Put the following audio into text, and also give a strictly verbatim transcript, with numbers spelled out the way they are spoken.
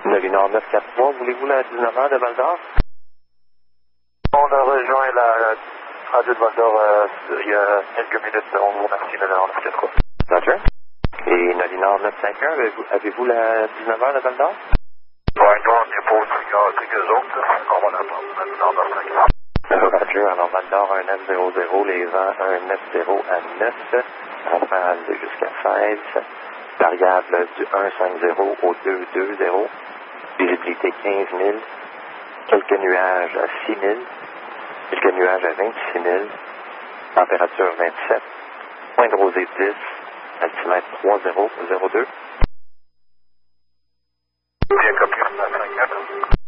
Nolinor neuf quatre trois, voulez-vous la dix-neuf heures de Val d'Or? On a rejoint la radio de Val d'Or euh, il y a quelques minutes. On vous remercie, Nolinor neuf quatre trois. Roger. Et Nolinor neuf cinq un, avez-vous, avez-vous la dix-neuf heures de Val d'Or? Ouais, nous, on n'est pas au trigger que les autres. On va la prendre. Nolinor neuf cinq un. Roger. Alors, Val d'Or un neuf zéro zéro, les vents un neuf zéro à neuf, rafale jusqu'à seize, variable du un cinq zéro au deux deux zéro, visibilité quinze mille, quelques nuages à six mille, quelques nuages à vingt-six mille, température vingt-sept, point de rosée dix, altimètre trois zéro zéro deux. Bien copié, neuf cinq un.